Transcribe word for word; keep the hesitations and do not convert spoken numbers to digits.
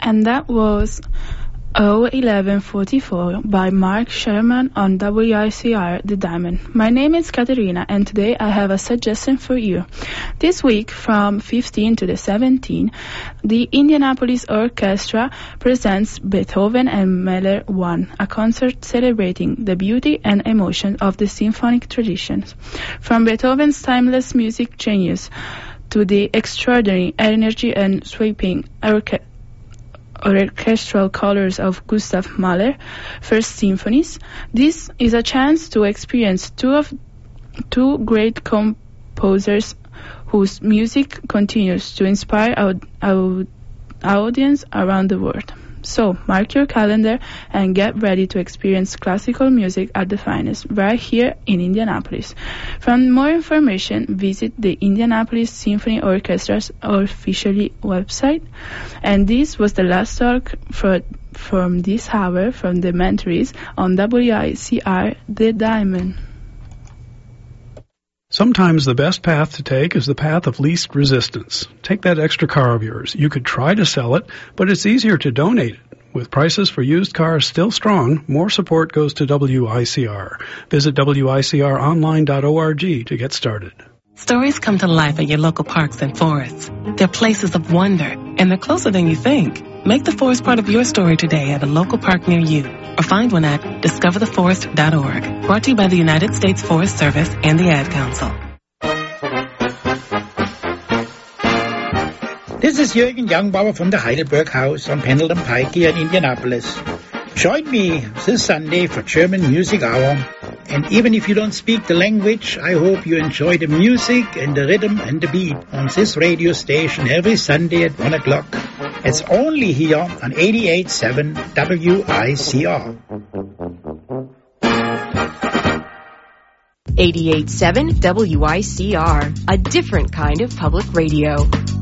And that was oh eleven forty-four by Mark Sherman on W I C R The Diamond. My name is Katerina, and today I have a suggestion for you. This week, from fifteen to the seventeenth, the Indianapolis Orchestra presents Beethoven and Mahler one, a concert celebrating the beauty and emotion of the symphonic traditions. From Beethoven's timeless music genius to the extraordinary energy and sweeping orchestra orchestral colors of Gustav Mahler First Symphonies. This is a chance to experience two of two great composers whose music continues to inspire our, our audience around the world. So, mark your calendar and get ready to experience classical music at the finest, right here in Indianapolis. For more information, visit the Indianapolis Symphony Orchestra's official website. And this was the last talk for, from this hour from the Mentories on W I C R The Diamond. Sometimes the best path to take is the path of least resistance. Take that extra car of yours. You could try to sell it, but it's easier to donate it. With prices for used cars still strong, more support goes to W I C R. Visit W I C R online dot org to get started. Stories come to life at your local parks and forests. They're places of wonder, and they're closer than you think. Make the forest part of your story today at a local park near you, or find one at discover the forest dot org. Brought to you by the United States Forest Service and the Ad Council. This is Jürgen Youngbauer from the Heidelberg House on Pendleton Pike here in Indianapolis. Join me this Sunday for German Music Hour. And even if you don't speak the language, I hope you enjoy the music and the rhythm and the beat on this radio station every Sunday at one o'clock. It's only here on eighty-eight point seven W I C R. eighty-eight point seven W I C R, a different kind of public radio.